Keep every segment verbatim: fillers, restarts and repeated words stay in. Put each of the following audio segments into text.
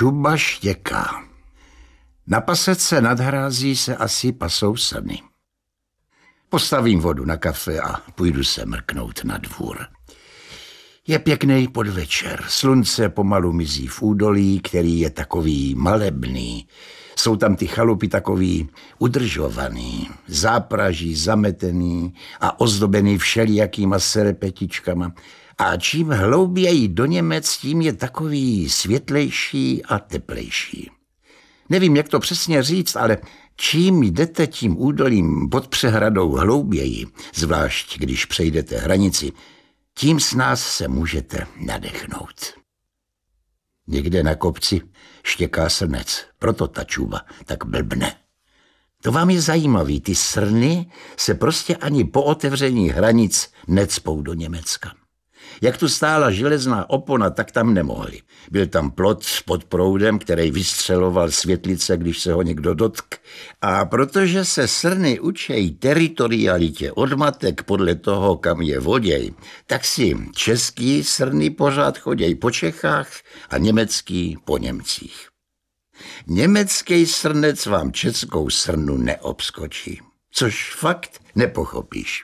Čuba štěká. Na pasece nad hrází se asi pasou srny. Postavím vodu na kafe a půjdu se mrknout na dvůr. Je pěkný podvečer, slunce pomalu mizí v údolí, který je takový malebný. Jsou tam ty chalupy takový udržovaný, zápraží zametený a ozdobený všelijakýma serepetičkama. A čím hlouběji do Němec, tím je takový světlejší a teplejší. Nevím, jak to přesně říct, ale čím jdete tím údolím pod přehradou hlouběji, zvlášť když přejdete hranici, tím s nás se můžete nadechnout. Někde na kopci štěká srnec, proto ta Čuba tak blbne. To vám je zajímavý, ty srny se prostě ani po otevření hranic necpou do Německa. Jak tu stála železná opona, tak tam nemohli. Byl tam plot pod proudem, který vystřeloval světlice, když se ho někdo dotk. A protože se srny učejí teritorialitě od matek podle toho, kam je voděj, tak si český srny pořád choděj po Čechách a německý po Němcích. Německý srnec vám českou srnu neobskočí, což fakt nepochopíš.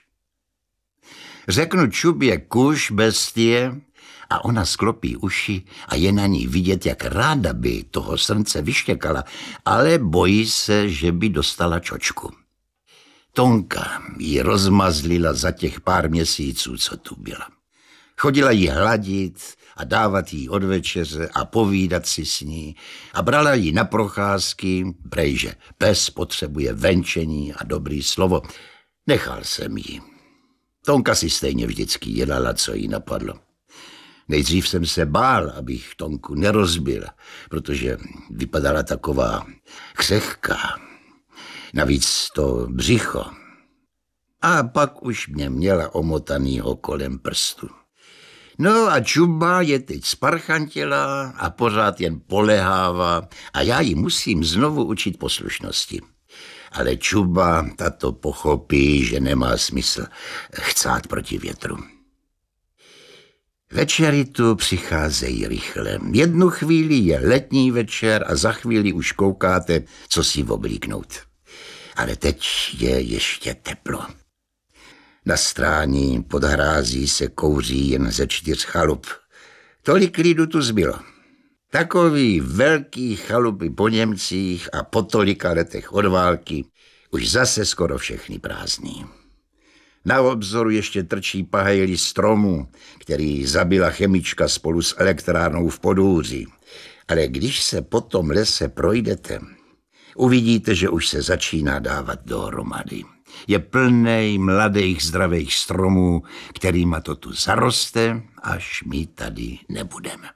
Řeknu Čubě kuš, bestie, a ona sklopí uši a je na ní vidět, jak ráda by toho srnce vyštěkala, ale bojí se, že by dostala čočku. Tonka ji rozmazlila za těch pár měsíců, co tu byla. Chodila jí hladit a dávat jí od večeře a povídat si s ní a brala jí na procházky, brejže pes potřebuje venčení a dobrý slovo. Nechal jsem jí. Tonka si stejně vždycky dělala, co jí napadlo. Nejdřív jsem se bál, abych Tonku nerozbil, protože vypadala taková křehká. Navíc to břicho. A pak už mě měla omotanýho kolem prstu. No a Čuba je teď sparchantělá a pořád jen polehává a já ji musím znovu učit poslušnosti. Ale Čuba tato pochopí, že nemá smysl chcát proti větru. Večery tu přicházejí rychle. Jednu chvíli je letní večer a za chvíli už koukáte, co si oblíknout. Ale teď je ještě teplo. Na stráni pod hrází se kouří jen ze čtyř chalup. Tolik lidu tu zbylo. Takový velký chalupy po Němcích a po tolika letech od války už zase skoro všechny prázdný. Na obzoru ještě trčí pahejly stromu, který zabila chemička spolu s elektrárnou v Podhůří. Ale když se po tom lese projdete, uvidíte, že už se začíná dávat dohromady. Je plnej mladých zdravých stromů, kterýma to tu zaroste, až my tady nebudeme.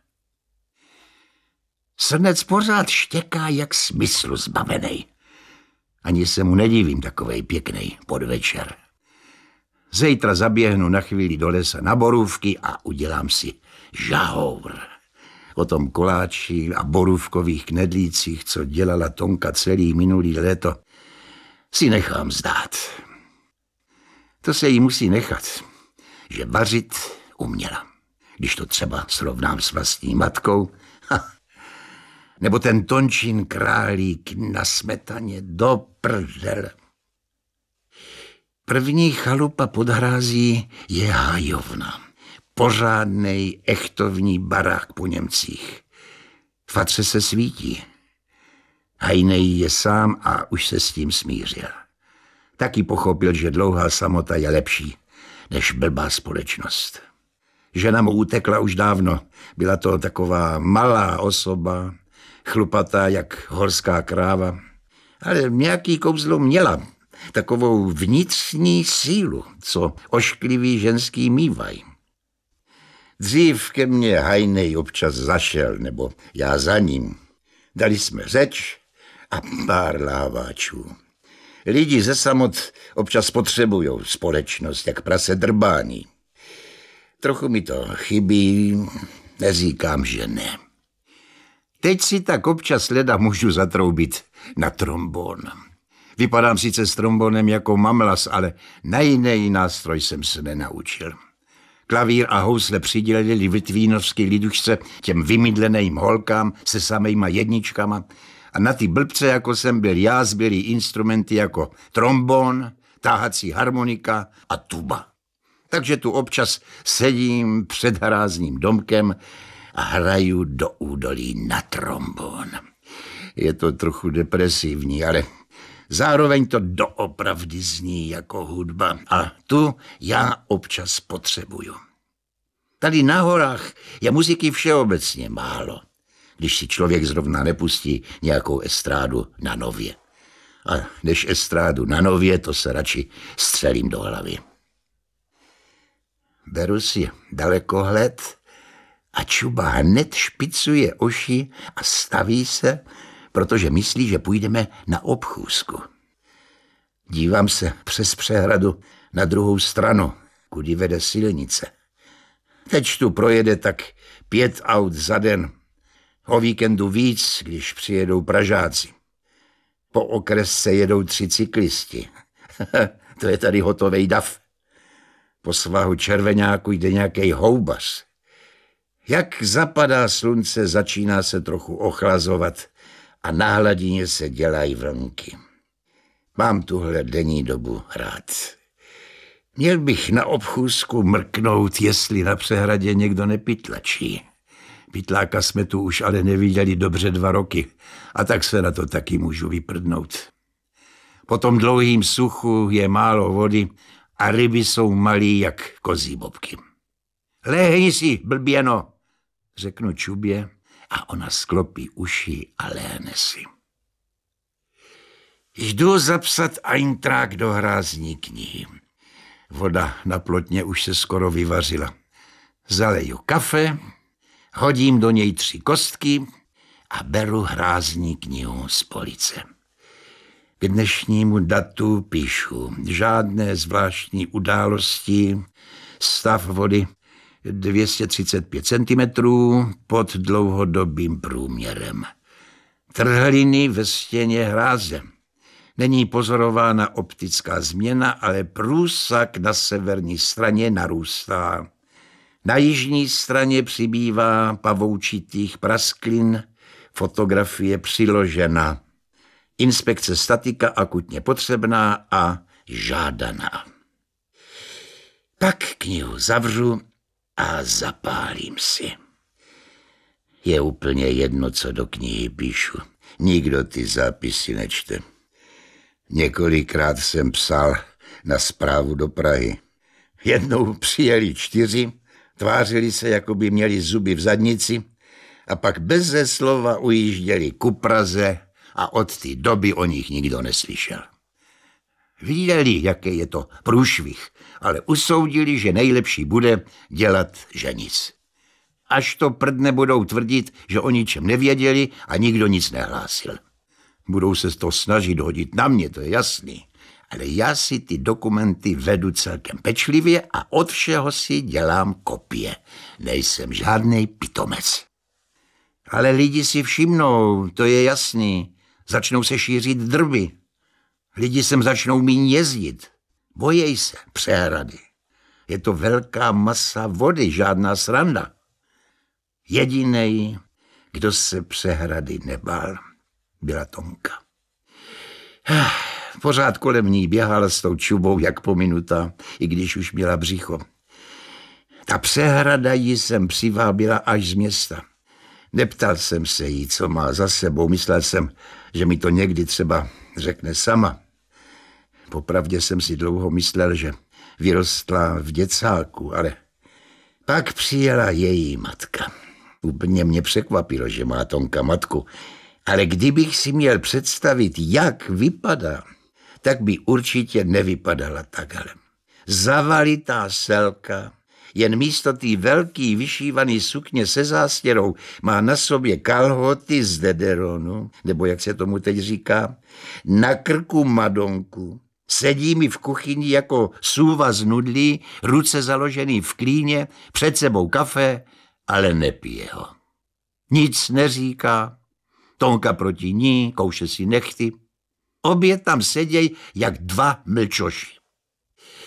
Srnec pořád štěká jak smyslu zbavenej. Ani se mu nedivím, takovej pěkný podvečer. Zítra zaběhnu na chvíli do lesa na borůvky a udělám si žahour. O tom koláči a borůvkových knedlících, co dělala Tonka celý minulý léto, si nechám zdát. To se jí musí nechat, že vařit uměla. Když to třeba srovnám s vlastní matkou, ha, nebo ten Tončin králík na smetaně do prdele. První chalupa pod hrází je hájovna. Pořádnej echtovní barák po Němcích. Fatře se svítí. Hajnej je sám a už se s tím smířil. Taky pochopil, že dlouhá samota je lepší než blbá společnost. Žena mu utekla už dávno. Byla to taková malá osoba, chlupatá jak horská kráva. Ale nějaký kouzlo měla. Takovou vnitřní sílu, co ošklivý ženský mývaj. Dřív ke mně hajnej občas zašel, nebo já za ním. Dali jsme řeč a pár láváčů. Lidi ze samot občas potřebujou společnost, jak prase drbání. Trochu mi to chybí, neříkám, že ne. Teď si tak občas leda můžu zatroubit na trombón. Vypadám sice s trombonem jako mamlas, ale na jiný nástroj jsem se nenaučil. Klavír a housle přidělili Litvínovský lidušce těm vymydleným holkám se samejma jedničkama a na ty blbce, jako jsem byl já, zbyly instrumenty jako trombon, táhací harmonika a tuba. Takže tu občas sedím před hrázním domkem a hraju do údolí na trombon. Je to trochu depresivní, ale zároveň to doopravdy zní jako hudba a tu já občas potřebuju. Tady na horách je muziky všeobecně málo, když si člověk zrovna nepustí nějakou estrádu na Nově. A než estrádu na Nově, to se radši střelím do hlavy. Beru si dalekohled a Čuba hned špicuje oši a staví se, protože myslí, že půjdeme na obchůzku. Dívám se přes přehradu na druhou stranu, kudy vede silnice. Teď tu projede tak pět aut za den, o víkendu víc, když přijedou Pražáci. Po okresce jedou tři cyklisti. To je tady hotovej dav. Po svahu červeňáku jde nějakej houbař. Jak zapadá slunce, začíná se trochu ochlazovat a na hladině se dělají vlnky. Mám tuhle denní dobu rád. Měl bych na obchůzku mrknout, jestli na přehradě někdo nepytlačí. Pytláka jsme tu už ale neviděli dobře dva roky a tak se na to taky můžu vyprdnout. Po tom dlouhým suchu je málo vody a ryby jsou malý jak kozí bobky. Lehni si, blběno, řeknu Čubě a ona sklopí uši a lehne si. Jdu zapsat eintrák do hrázní knihy. Voda na plotně už se skoro vyvařila. Zaleju kafe, hodím do něj tři kostky a beru hrázní knihu z police. K dnešnímu datu píšu žádné zvláštní události, stav vody dvě stě třicet pět centimetrů pod dlouhodobým průměrem. Trhliny ve stěně hráze. Není pozorována optická změna, ale průsak na severní straně narůstá. Na jižní straně přibývá pavoučitých prasklin, fotografie přiložena. Inspekce statika akutně potřebná a žádaná. Pak knihu zavřu a zapálím si. Je úplně jedno, co do knihy píšu. Nikdo ty zápisy nečte. Několikrát jsem psal na zprávu do Prahy. Jednou přijeli čtyři, tvářili se, jako by měli zuby v zadnici a pak beze slova ujížděli ku Praze a od té doby o nich nikdo neslyšel. Viděli, jaký je to průšvih, ale usoudili, že nejlepší bude dělat že nic. Až to prdne budou tvrdit, že o ničem nevěděli a nikdo nic nehlásil. Budou se to snažit hodit na mě, to je jasný. Ale já si ty dokumenty vedu celkem pečlivě a od všeho si dělám kopie. Nejsem žádnej pitomec. Ale lidi si všimnou, to je jasný. Začnou se šířit drby. Lidi sem začnou míň jezdit. Bojej se přehrady. Je to velká masa vody, žádná sranda. Jedinej, kdo se přehrady nebál, byla Tonka. Pořád kolem ní běhala s tou Čubou jak pominutá, i když už měla břicho. Ta přehrada jí sem přivábila až z města. Neptal jsem se jí, co má za sebou. Myslel jsem, že mi to někdy třeba řekne sama. Popravdě jsem si dlouho myslel, že vyrostla v děcáku, ale pak přijela její matka. Úplně mě překvapilo, že má Tonka matku, ale kdybych si měl představit, jak vypadá, tak by určitě nevypadala takhle. Zavalitá selka, jen místo té velký vyšívaný sukně se zástěrou má na sobě kalhoty z dederonu, nebo jak se tomu teď říká, na krku madonku, sedí mi v kuchyni jako sůva z nudlí, ruce založený v klíně, před sebou kafe, ale nepije ho. Nic neříká, Tonka proti ní, kouše si nechty. Obě tam seděj jak dva mlčoši.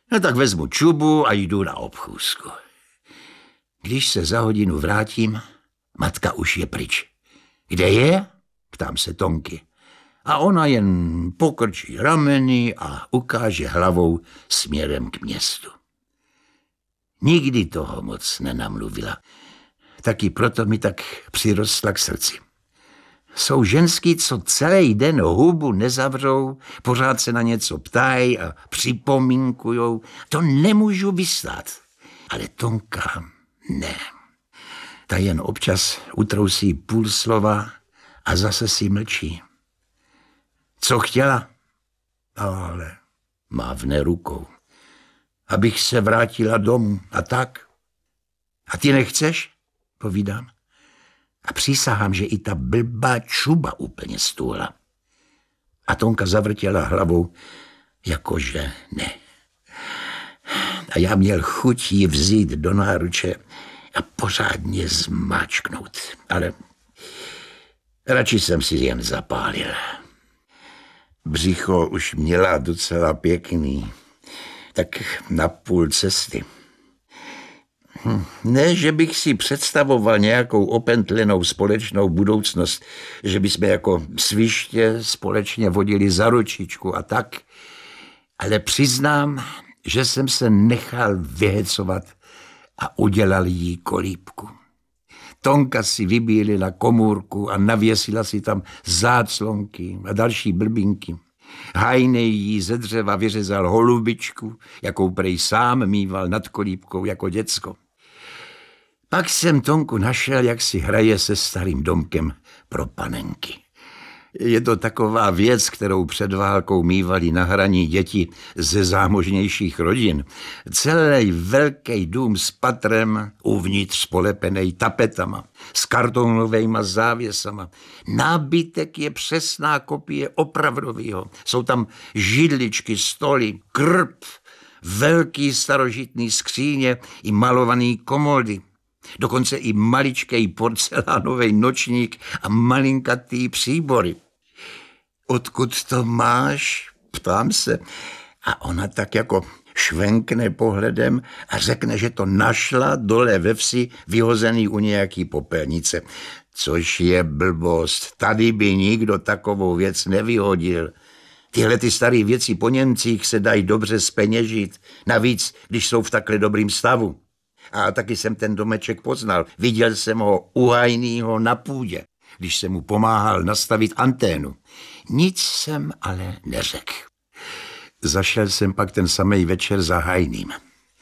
No tak vezmu čubu a jdu na obchůzku. Když se za hodinu vrátím, matka už je pryč. Kde je? Ptám se Tonky. A ona jen pokrčí rameny a ukáže hlavou směrem k městu. Nikdy toho moc nenamluvila. Taky proto mi tak přirostla k srdci. Jsou ženský, co celý den hubu nezavřou, pořád se na něco ptají a připomínkujou. To nemůžu vystát. Ale Tonka ne. Ta jen občas utrousí půl slova a zase si mlčí. Co chtěla? Ale mávne rukou. Abych se vrátila domů a tak. A ty nechceš? Povídám. A přísahám, že i ta blbá čuba úplně stůla. A Tonka zavrtěla hlavou, jakože ne. A já měl chuť ji vzít do náruče a pořádně zmáčknout. Ale radši jsem si jen zapálil. Břicho už měla docela pěkný, tak na půl cesty. Ne, že bych si představoval nějakou opentlenou společnou budoucnost, že bychom jako sviště společně vodili za ručičku a tak, ale přiznám, že jsem se nechal vyhecovat a udělal jí kolíbku. Tonka si vybílila komůrku a navěsila si tam záclonky a další blbinky. Hajnej jí ze dřeva vyřezal holubičku, jakou prej sám mýval nad kolíbkou jako děcko. Pak jsem Tonku našel, jak si hraje se starým domkem pro panenky. Je to taková věc, kterou před válkou mívali na hraní děti ze zámožnějších rodin. Celý velký dům s patrem, uvnitř polepenej tapetama, s kartonovejma závěsama. Nábytek je přesná kopie opravdovýho. Jsou tam židličky, stoly, krb, velký starožitný skříně i malovaný komody. Dokonce i maličkej porcelánovej nočník a malinkatý příbory. Odkud to máš? Ptám se. A ona tak jako švenkne pohledem a řekne, že to našla dole ve vsi vyhozený u nějaký popelnice. Což je blbost. Tady by nikdo takovou věc nevyhodil. Tyhle ty staré věci po Němcích se dají dobře zpeněžit. Navíc, když jsou v takhle dobrým stavu. A taky jsem ten domeček poznal. Viděl jsem ho u Hajnýho na půdě, když jsem mu pomáhal nastavit anténu. Nic jsem ale neřekl. Zašel jsem pak ten samej večer za Hajným.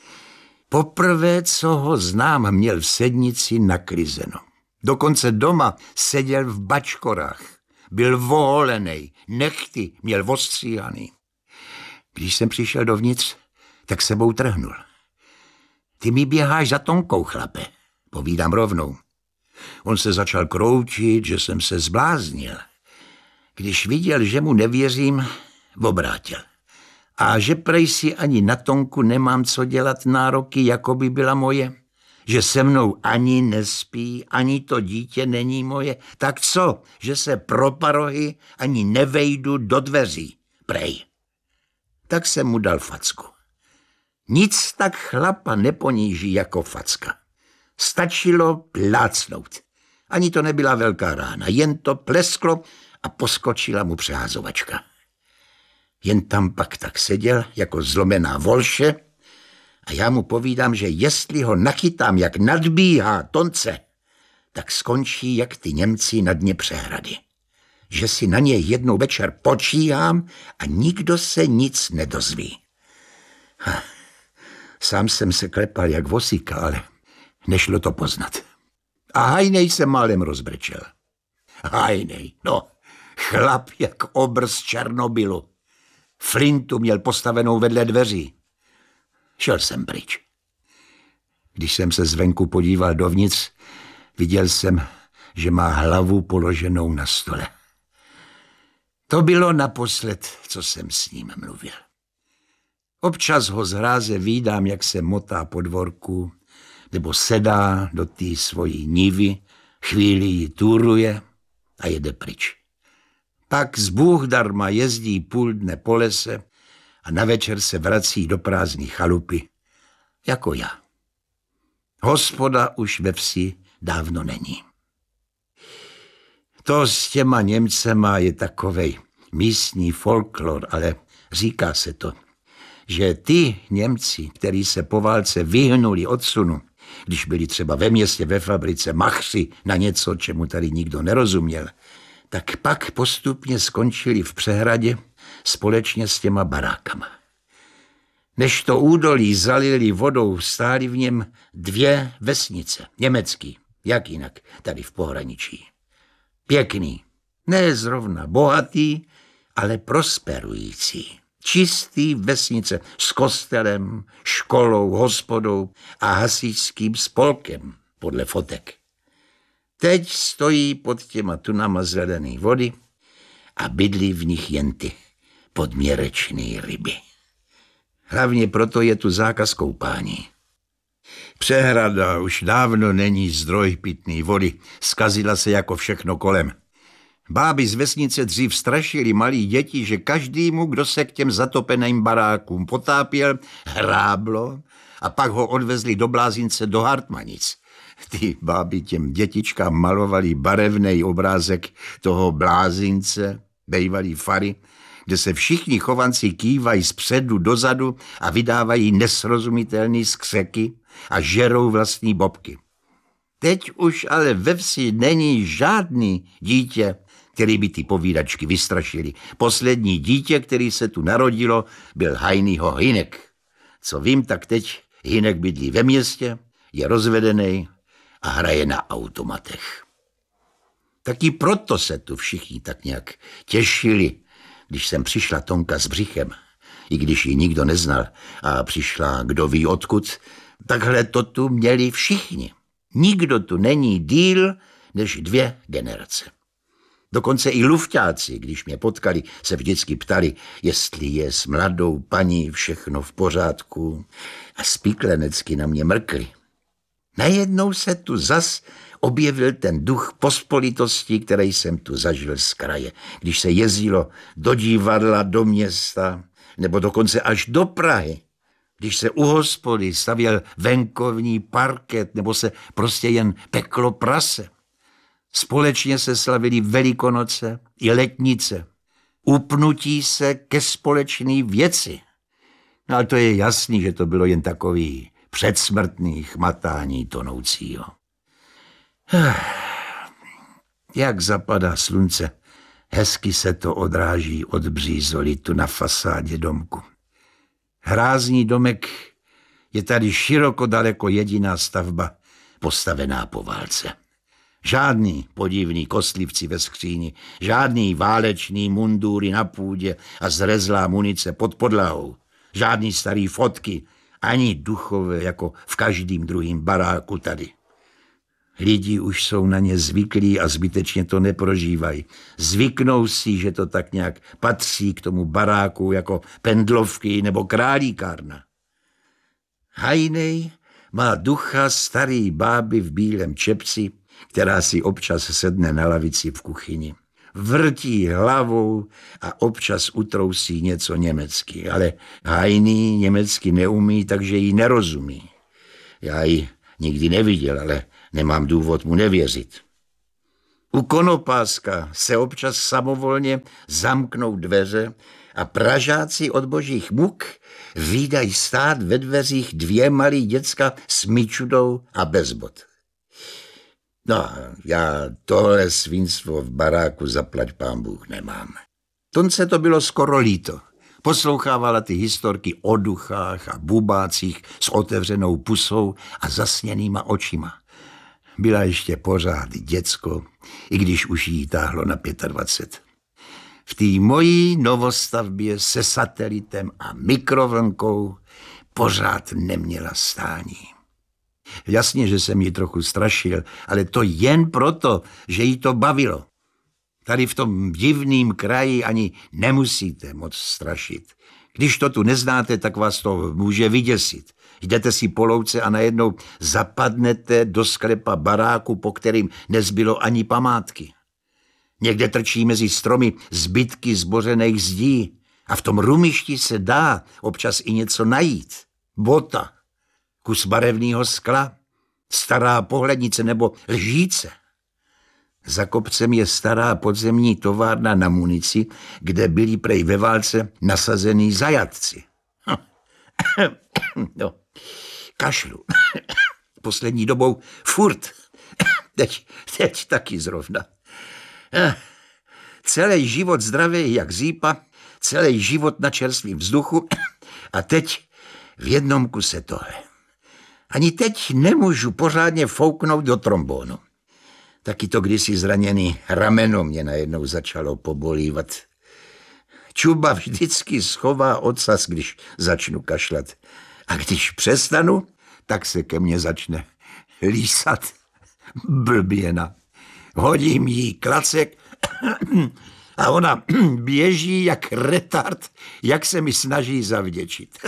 Poprvé, co ho znám, měl v sednici naklizeno. Dokonce doma seděl v bačkorách. Byl voholenej, nechty měl ostříhaný. Když jsem přišel dovnitř, tak sebou trhnul. Ty mi běháš za Tonkou, chlape, povídám rovnou. On se začal kroutit, že jsem se zbláznil. Když viděl, že mu nevěřím, obrátil. A že prej si ani na Tonku nemám co dělat nároky, jako by byla moje. Že se mnou ani nespí, ani to dítě není moje. Tak co, že se pro parohy ani nevejdu do dveří, prej. Tak jsem mu dal facku. Nic tak chlapa neponíží jako facka. Stačilo plácnout. Ani to nebyla velká rána, jen to plesklo a poskočila mu přeházovačka. Jen tam pak tak seděl jako zlomená volše a já mu povídám, že jestli ho nachytám, jak nadbíhá Tonce, tak skončí jak ty Němci na dně přehrady. Že si na něj jednou večer počíhám a nikdo se nic nedozví. Ha. Sám jsem se klepal jak vosíka, ale nešlo to poznat. A Hajnej se málem rozbrečel. Hajnej, no, chlap jak obr z Černobylu. Flintu měl postavenou vedle dveří. Šel jsem pryč. Když jsem se zvenku podíval dovnitř, viděl jsem, že má hlavu položenou na stole. To bylo naposled, co jsem s ním mluvil. Občas ho z hráze vídám, jak se motá po dvorku, nebo sedá do té svojí nivy, chvíli ji túruje a jede pryč. Pak z Bůh darma jezdí půl dne po lese a na večer se vrací do prázdné chalupy, jako já. Hospoda už ve vsi dávno není. To s těma Němcema je takovej místní folklor, ale říká se to, že ty Němci, kteří se po válce vyhnuli odsunu, když byli třeba ve městě, ve fabrice, machři na něco, čemu tady nikdo nerozuměl, tak pak postupně skončili v přehradě společně s těma barákama. Než to údolí zalili vodou, stály v něm dvě vesnice, německý, jak jinak, tady v pohraničí. Pěkný, ne zrovna bohatý, ale prosperující. Čistý vesnice s kostelem, školou, hospodou a hasičským spolkem, podle fotek. Teď stojí pod těma tunama zelený vody a bydlí v nich jen ty podměrečný ryby. Hlavně proto je tu zákaz koupání. Přehrada už dávno není zdroj pitné vody, zkazila se jako všechno kolem. Báby z vesnice dřív strašili malí děti, že každému, kdo se k těm zatopeným barákům potápěl, hráblo a pak ho odvezli do blázince do Hartmanic. Ty báby těm dětičkám malovali barevný obrázek toho blázince, bejvalý fary, kde se všichni chovanci kývají zpředu dozadu a vydávají nesrozumitelný skřeky a žerou vlastní bobky. Teď už ale ve vsi není žádný dítě, který by ty povídačky vystrašili. Poslední dítě, který se tu narodilo, byl Hajnýho Hynek. Co vím, tak teď Hynek bydlí ve městě, je rozvedený a hraje na automatech. Taky proto se tu všichni tak nějak těšili, když sem přišla Tonka s břichem, i když ji nikdo neznal a přišla kdo ví odkud, takhle to tu měli všichni. Nikdo tu není díl než dvě generace. Dokonce i lufťáci, když mě potkali, se vždycky ptali, jestli je s mladou paní všechno v pořádku a spiklenecky na mě mrkli. Najednou se tu zas objevil ten duch pospolitosti, který jsem tu zažil z kraje, když se jezdilo do divadla, do města, nebo dokonce až do Prahy, když se u hospody stavěl venkovní parket, nebo se prostě jen peklo prase. Společně se slavili Velikonoce i letnice. Upnutí se ke společné věci. No ale to je jasný, že to bylo jen takový předsmrtný chmatání tonoucího. Jak zapadá slunce, hezky se to odráží od břízoli tu na fasádě domku. Hrázný domek je tady široko daleko jediná stavba postavená po válce. Žádný podivný kostlivci ve skříni, žádný válečný mundury na půdě a zrezlá munice pod podlahou, žádný starý fotky, ani duchové jako v každým druhým baráku tady. Lidi už jsou na ně zvyklí a zbytečně to neprožívají. Zvyknou si, že to tak nějak patří k tomu baráku jako pendlovky nebo králíkárna. Hajnej má ducha starý báby v bílém čepci, která si občas sedne na lavici v kuchyni. Vrtí hlavou a občas utrousí něco německy, ale Hajný německy neumí, takže jí nerozumí. Já ji nikdy neviděl, ale nemám důvod mu nevěřit. U konopáska se občas samovolně zamknou dveře a pražáci od božích muk vídají stát ve dveřích dvě malí děcka s mičudou a bez bot. No, já tohle svinstvo v baráku zaplať pán Bůh nemám. Tonce to bylo skoro líto. Poslouchávala ty historky o duchách a bubácích s otevřenou pusou a zasněnýma očima. Byla ještě pořád děcko, i když už jí táhlo na dvacet pět. V té mojí novostavbě se satelitem a mikrovlnkou pořád neměla stání. Jasně, že jsem ji trochu strašil, ale to jen proto, že jí to bavilo. Tady v tom divném kraji ani nemusíte moc strašit. Když to tu neznáte, tak vás to může vyděsit. Jdete si po louce a najednou zapadnete do sklepa baráku, po kterým nezbylo ani památky. Někde trčí mezi stromy zbytky zbořených zdí A v tom rumišti se dá občas i něco najít. Bota, kus barevného skla, stará pohlednice nebo lžíce. Za kopcem je stará podzemní továrna na munici, kde byli prej ve válce nasazený zajatci. No, kašlu. Poslední dobou furt. Teď, teď taky zrovna. Celý život zdravý jak zípa, celý život na čerstvém vzduchu a teď v jednom kuse tohle. Ani teď nemůžu pořádně fouknout do trombónu. Taky to kdysi zraněný rameno mě najednou začalo pobolívat. Čuba vždycky schová ocas, když začnu kašlat. A když přestanu, tak se ke mně začne lísat. Blběna. Hodím jí klacek a ona běží jak retard, jak se mi snaží zavděčit.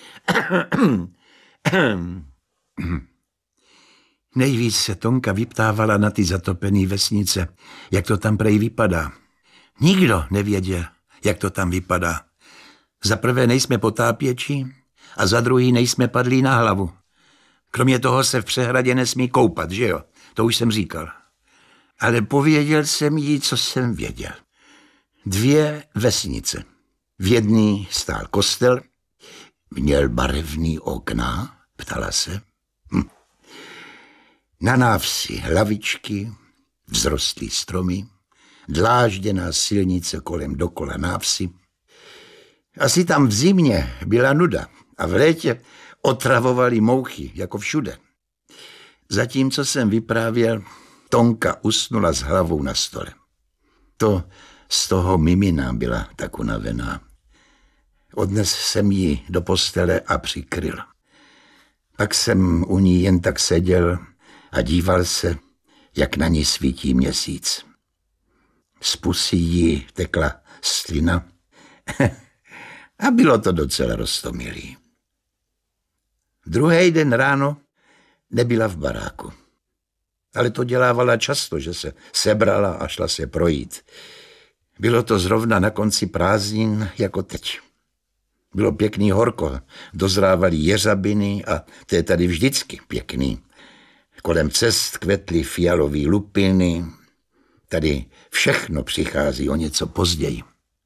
Nejvíc se Tonka vyptávala na ty zatopený vesnice, jak to tam prej vypadá. Nikdo nevěděl, jak to tam vypadá. Za prvé nejsme potápěči a za druhý nejsme padlí na hlavu. Kromě toho se v přehradě nesmí koupat, že jo? To už jsem říkal. Ale pověděl jsem jí, co jsem věděl. Dvě vesnice. V jedné stál kostel, měl barevný okna, ptala se. Hm. Na návsi lavičky, vzrostlý stromy, dlážděná silnice kolem dokola návsi. Asi tam v zimě byla nuda a v létě otravovali mouchy, jako všude. Zatímco jsem vyprávěl, Tonka usnula s hlavou na stole. To z toho mimina byla tak unavená. Odnes jsem ji do postele a přikryl. Pak jsem u ní jen tak seděl a díval se, jak na ní svítí měsíc. Z pusy jí tekla slina a bylo to docela roztomilý. Druhý den ráno nebyla v baráku. Ale to dělávala často, že se sebrala a šla se projít. Bylo to zrovna na konci prázdnin jako teď. Bylo pěkný horko, dozrávaly jeřabiny a to je tady vždycky pěkný. Kolem cest kvetly fialový lupiny. Tady všechno přichází o něco později.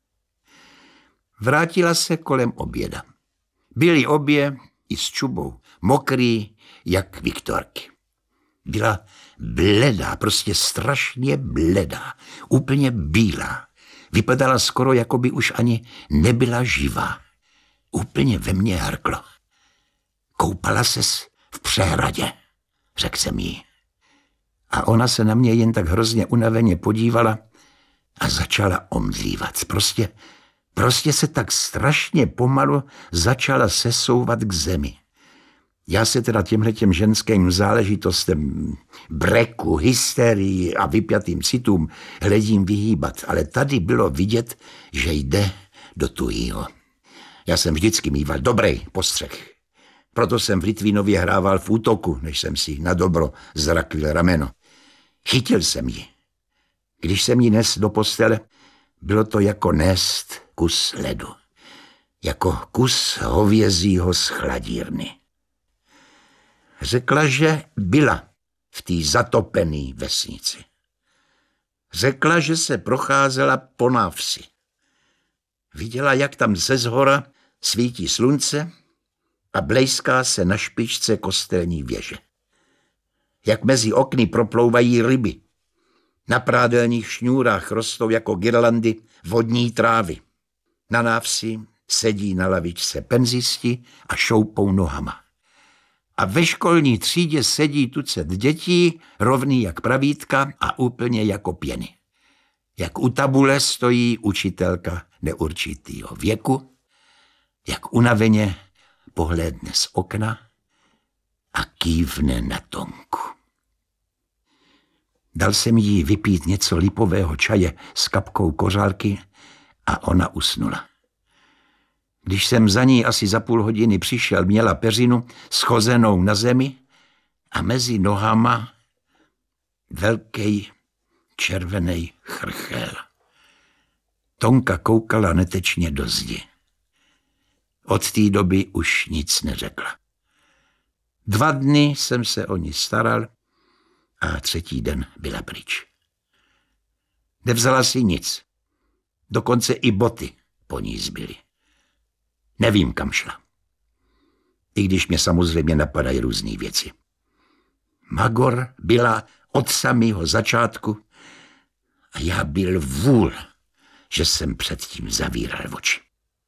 Vrátila se kolem oběda. Byli obě i s Čubou mokrý jak Viktorky. Byla bledá, prostě strašně bledá, úplně bílá. Vypadala skoro, jako by už ani nebyla živá. Úplně ve mně hrklo. Koupala ses v přehradě, řekl jsem jí. A ona se na mě jen tak hrozně unaveně podívala a začala omdlívat. Prostě, prostě se tak strašně pomalu začala sesouvat k zemi. Já se teda těmhletěm ženským záležitostem, breku, hysterii a vypjatým citům hledím vyhýbat, ale tady bylo vidět, že jde do tujího. Já jsem vždycky mýval dobrý postřeh. Proto jsem v Litvínově hrával v útoku, než jsem si na dobro zrakvil rameno. Chytil jsem ji. Když jsem ji nes do postele, bylo to jako nést kus ledu. Jako kus hovězího z chladírny. Řekla, že byla v té zatopené vesnici. Řekla, že se procházela po návsi. Viděla, jak tam ze zhora svítí slunce a blejská se na špičce kostelní věže. Jak mezi okny proplouvají ryby. Na prádelných šňůrách rostou jako girlandy vodní trávy. Na návsi sedí na lavičce penzisti a šoupou nohama. A ve školní třídě sedí tucet dětí, rovný jak pravítka a úplně jako pěny. Jak u tabule stojí učitelka neurčitýho věku, jak unaveně pohlédne z okna a kývne na Tonku. Dal jsem jí vypít něco lipového čaje s kapkou kořálky a ona usnula. Když jsem za ní asi za půl hodiny přišel, měla peřinu schozenou na zemi a mezi nohama velký červený chrchel. Tonka koukala netečně do zdi. Od té doby už nic neřekla. Dva dny jsem se o ní staral a třetí den byla pryč. Nevzala si nic. Dokonce i boty po ní zbyly. Nevím, kam šla. I když mě samozřejmě napadají různé věci. Magor byla od samého začátku a já byl vůl, že jsem předtím zavíral oči.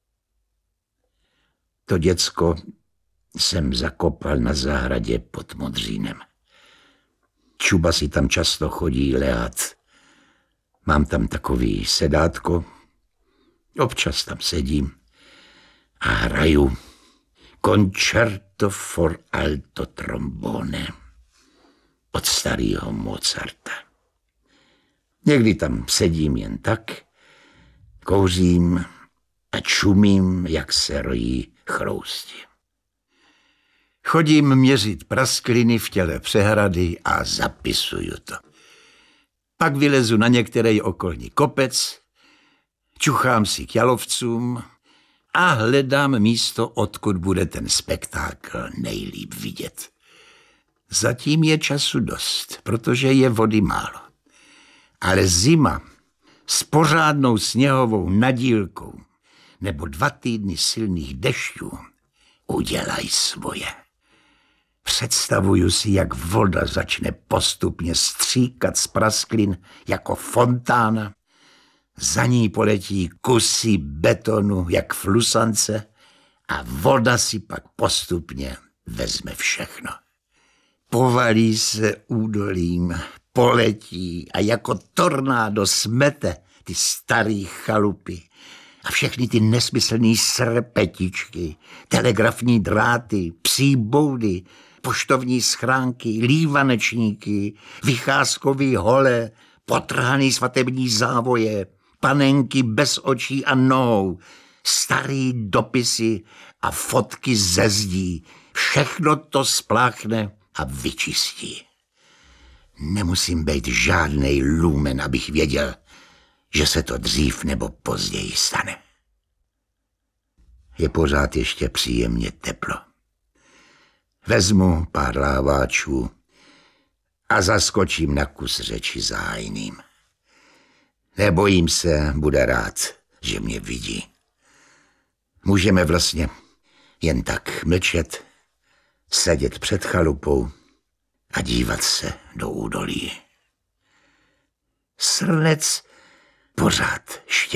To děcko jsem zakopal na zahradě pod Modřínem. Čuba si tam často chodí lehat. Mám tam takový sedátko. Občas tam sedím a hraju Concerto for alto trombone od starého Mozarta. Někdy tam sedím jen tak, kouřím a čumím, jak se rojí chrousti. Chodím měřit praskliny v těle přehrady a zapisuju to. Pak vylezu na některý okolní kopec, čuchám si k jalovcům a hledám místo, odkud bude ten spektákl nejlíp vidět. Zatím je času dost, protože je vody málo. Ale zima s pořádnou sněhovou nadílkou nebo dva týdny silných dešťů udělají svoje. Představuju si, jak voda začne postupně stříkat z prasklin jako fontána. Za ní poletí kusy betonu jak flusance a voda si pak postupně vezme všechno. Povalí se údolím, poletí a jako tornádo smete ty starý chalupy a všechny ty nesmyslný srpetičky, telegrafní dráty, psí boudy, poštovní schránky, lívanečníky, vycházkový hole, potrhaný svatební závoje, panenky bez očí a nohou, starý dopisy a fotky ze zdí. Všechno to spláchne a vyčistí. Nemusím být žádnej lumen, abych věděl, že se to dřív nebo později stane. Je pořád ještě příjemně teplo. Vezmu pár láváčů a zaskočím na kus řeči zájným. Nebojím se, bude rád, že mě vidí. Můžeme vlastně jen tak mlčet, sedět před chalupou a dívat se do údolí. Srnec pořád štěpí.